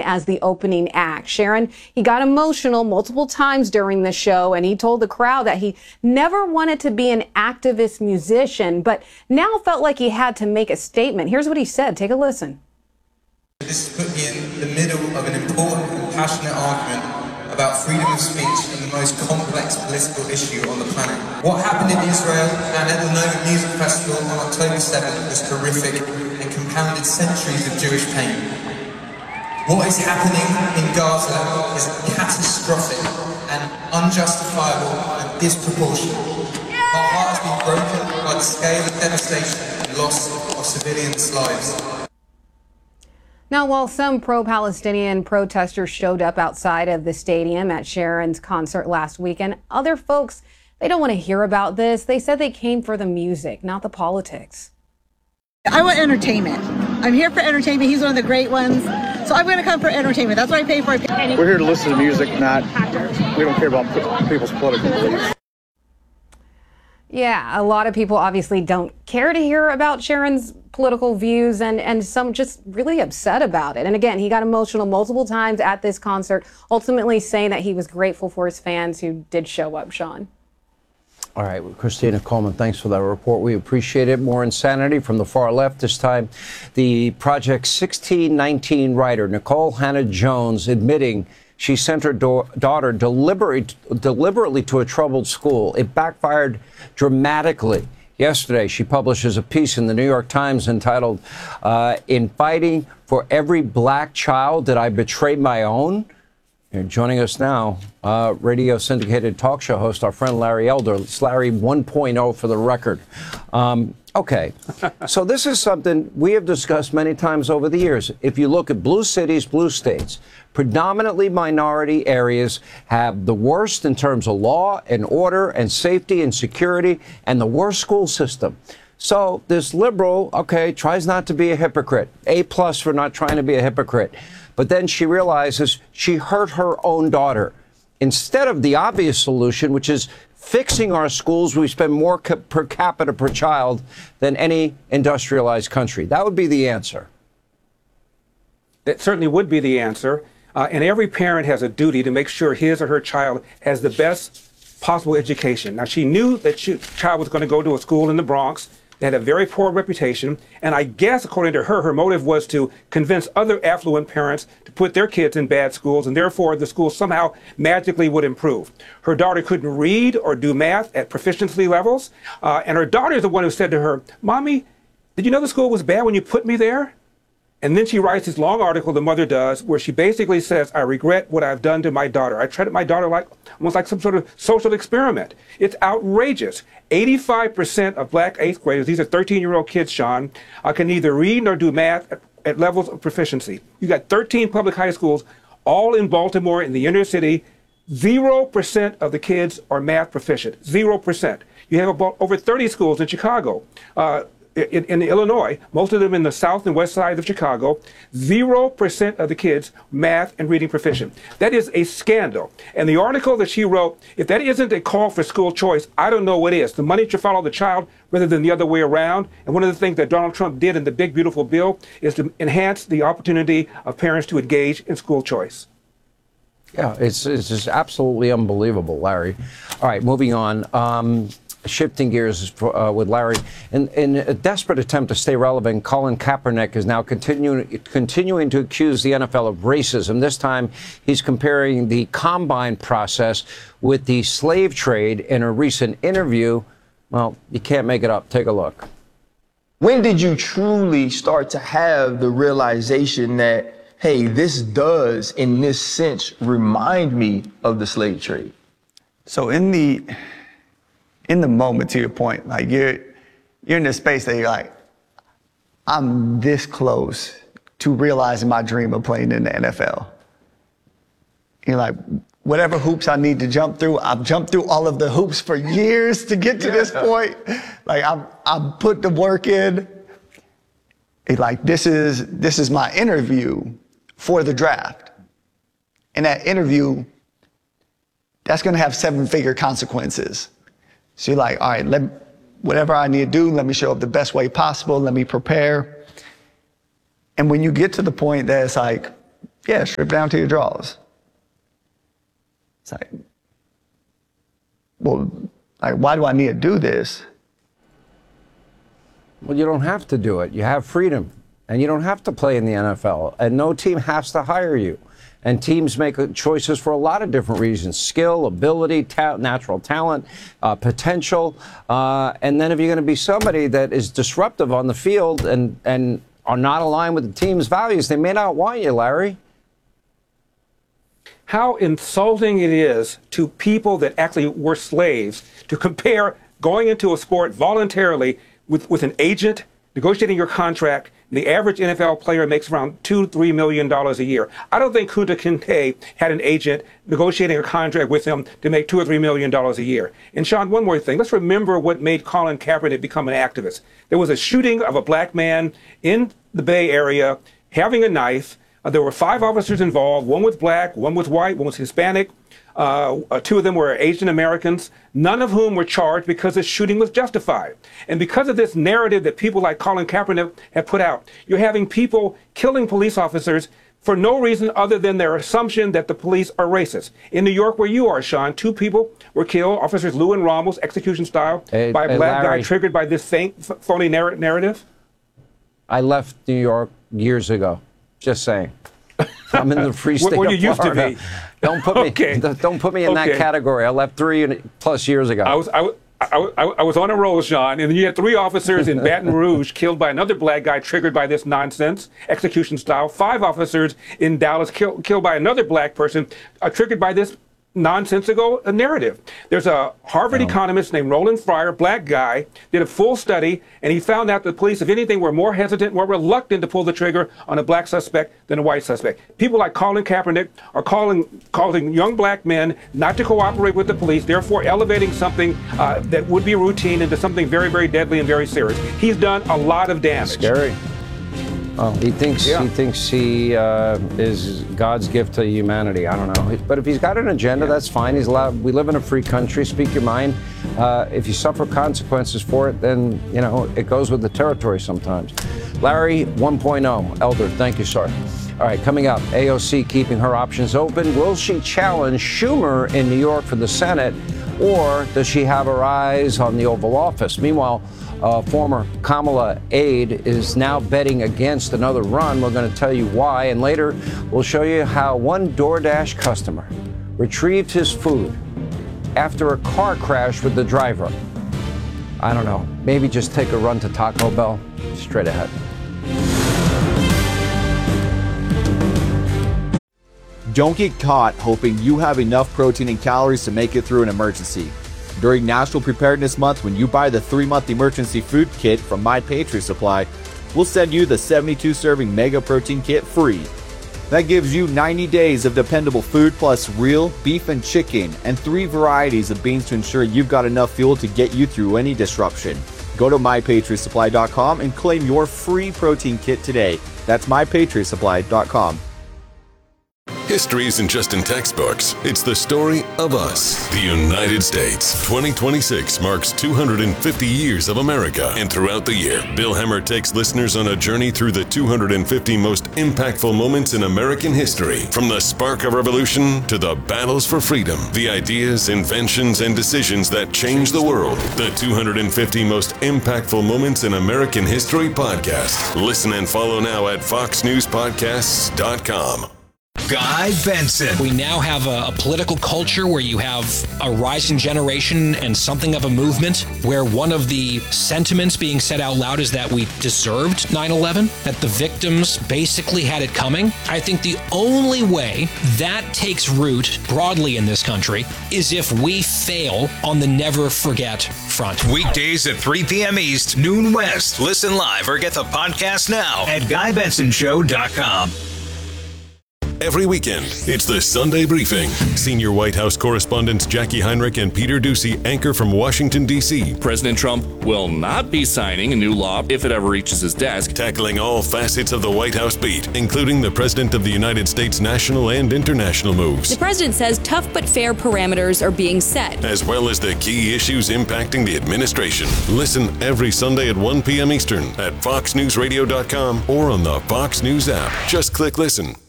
as the opening act. Sharon, he got emotional multiple times during the show, and he told the crowd that he never wanted to be an activist musician, but now felt like he had to make a statement. Here's what he said. Take a listen. This has put me in the middle of an important and passionate argument about freedom of speech and the most complex political issue on the planet. What happened in Israel and at the Nova Music Festival on October 7th was horrific and compounded centuries of Jewish pain. What is happening in Gaza is catastrophic and unjustifiable and disproportionate. Our heart has been broken by the scale of devastation and loss of civilians' lives. Now, while some pro-Palestinian protesters showed up outside of the stadium at Sharon's concert last weekend, other folks, they don't want to hear about this. They said they came for the music, not the politics. I want entertainment. I'm here for entertainment. He's one of the great ones. So I'm going to come for entertainment. That's what I pay for. We're here to listen to music, we don't care about people's political beliefs. Yeah, a lot of people obviously don't care to hear about Sharon's political views, and some just really upset about it. And again, he got emotional multiple times at this concert, ultimately saying that he was grateful for his fans who did show up, Sean. All right, Christina Coleman, thanks for that report. We appreciate it. More insanity from the far left. This time, the Project 1619 writer, Nicole Hannah-Jones, admitting she sent her daughter deliberately to a troubled school. It backfired dramatically. Yesterday, she publishes a piece in the New York Times entitled, "In Fighting for Every Black Child, Did I Betray My Own?" And joining us now, radio syndicated talk show host, our friend Larry Elder. It's Larry 1.0 for the record. Okay, so this is something we have discussed many times over the years. If you look at blue cities, blue states, predominantly minority areas have the worst in terms of law and order and safety and security and the worst school system. So this liberal, okay, tries not to be a hypocrite. A+ for not trying to be a hypocrite. But then she realizes she hurt her own daughter. Instead of the obvious solution, which is fixing our schools, we spend more per capita per child than any industrialized country. That would be the answer. That certainly would be the answer. And every parent has a duty to make sure his or her child has the best possible education. Now, she knew that child was going to go to a school in the Bronx that had a very poor reputation. And I guess, according to her, her motive was to convince other affluent parents to put their kids in bad schools, and therefore the school somehow magically would improve. Her daughter couldn't read or do math at proficiency levels. And her daughter is the one who said to her, "Mommy, did you know the school was bad when you put me there?" And then she writes this long article, the mother does, where she basically says, "I regret what I've done to my daughter. I treated my daughter like almost like some sort of social experiment." It's outrageous. 85% of black 8th graders, these are 13-year-old kids, Sean, can neither read nor do math at levels of proficiency. You got 13 public high schools, all in Baltimore, in the inner city. 0% of the kids are math proficient. 0%. You have about over 30 schools in Chicago. In Illinois, most of them in the south and west side of Chicago, 0% of the kids math and reading proficient. That is a scandal. And the article that she wrote, if that isn't a call for school choice, I don't know what is. The money should follow the child rather than the other way around. And one of the things that Donald Trump did in the big, beautiful bill is to enhance the opportunity of parents to engage in school choice. Yeah, it's just absolutely unbelievable, Larry. All right, moving on. Shifting gears with Larry. In a desperate attempt to stay relevant, Colin Kaepernick is now continuing to accuse the NFL of racism. This time, he's comparing the combine process with the slave trade in a recent interview. Well, you can't make it up. Take a look. When did you truly start to have the realization that, hey, this does, in this sense, remind me of the slave trade? So in the moment, to your point, like you're in this space that you're like, I'm this close to realizing my dream of playing in the NFL. You're like, whatever hoops I need to jump through, I've jumped through all of the hoops for years to get to this point. Like I've put the work in. Like this is my interview for the draft. And that interview, that's gonna have 7-figure consequences. So you're like, all right, whatever I need to do, let me show up the best way possible, let me prepare. And when you get to the point that it's like, Yeah, strip down to your drawers. It's like, well, like, why do I need to do this? Well, you don't have to do it. You have freedom, and you don't have to play in the NFL, and no team has to hire you. And teams make choices for a lot of different reasons: skill, ability, natural talent, potential. And then if you're going to be somebody that is disruptive on the field and are not aligned with the team's values, they may not want you, Larry. How insulting it is to people that actually were slaves to compare going into a sport voluntarily with an agent, negotiating your contract. The average NFL player makes around $2-3 million a year. I don't think Kunta Kinte had an agent negotiating a contract with him to make $2 or $3 million a year. And Sean, one more thing. Let's remember what made Colin Kaepernick become an activist. There was a shooting of a black man in the Bay Area having a knife. There were 5 officers involved. One was black, one was white, one was Hispanic. 2 of them were Asian Americans, none of whom were charged because the shooting was justified. And because of this narrative that people like Colin Kaepernick have put out, you're having people killing police officers for no reason other than their assumption that the police are racist. In New York, where you are, Sean, 2 people were killed, Officers Lew and Ramos, execution style, by a black guy triggered by this phony narrative. I left New York years ago. Just saying. I'm in the free state of Florida. Where you used to be. Don't put me in that category. I left 3+ years ago. I was on a roll, Sean, and then you had 3 officers in Baton Rouge killed by another black guy triggered by this nonsense, execution style. 5 officers in Dallas killed by another black person triggered by this nonsensical narrative. There's a Harvard economist named Roland Fryer, black guy, did a full study, and he found out that the police, if anything, were more hesitant, more reluctant to pull the trigger on a black suspect than a white suspect. People like Colin Kaepernick are causing young black men not to cooperate with the police, therefore elevating something that would be routine into something very, very deadly and very serious. He's done a lot of damage. Scary. Oh, he thinks he is God's gift to humanity. I don't know, but if he's got an agenda, that's fine. He's allowed. We live in a free country. Speak your mind. If you suffer consequences for it, then you know it goes with the territory sometimes. Larry 1.0, Elder. Thank you, sir. All right, coming up, AOC keeping her options open. Will she challenge Schumer in New York for the Senate, or does she have her eyes on the Oval Office? Meanwhile, former Kamala aide is now betting against another run. We're going to tell you why, and later we'll show you how one DoorDash customer retrieved his food after a car crash with the driver. I don't know, maybe just take a run to Taco Bell. Straight ahead. Don't get caught hoping you have enough protein and calories to make it through an emergency. During National Preparedness Month, when you buy the 3-month emergency food kit from My Patriot Supply, we'll send you the 72-serving Mega Protein Kit free. That gives you 90 days of dependable food plus real beef and chicken and 3 varieties of beans to ensure you've got enough fuel to get you through any disruption. Go to MyPatriotSupply.com and claim your free protein kit today. That's MyPatriotSupply.com. History isn't just in textbooks. It's the story of us, the United States. 2026 marks 250 years of America. And throughout the year, Bill Hemmer takes listeners on a journey through the 250 most impactful moments in American history. From the spark of revolution to the battles for freedom, the ideas, inventions, and decisions that changed the world. The 250 most impactful moments in American history podcast. Listen and follow now at foxnewspodcasts.com. Guy Benson. We now have a political culture where you have a rising generation and something of a movement where one of the sentiments being said out loud is that we deserved 9/11, that the victims basically had it coming. I think the only way that takes root broadly in this country is if we fail on the never forget front. Weekdays at 3 p.m. East, noon West. Listen live or get the podcast now at GuyBensonShow.com. Every weekend, it's the Sunday Briefing. Senior White House correspondents Jackie Heinrich and Peter Doocy anchor from Washington, D.C. President Trump will not be signing a new law if it ever reaches his desk. Tackling all facets of the White House beat, including the President of the United States' national and international moves. The president says tough but fair parameters are being set, as well as the key issues impacting the administration. Listen every Sunday at 1 p.m. Eastern at FoxNewsRadio.com or on the Fox News app. Just click listen.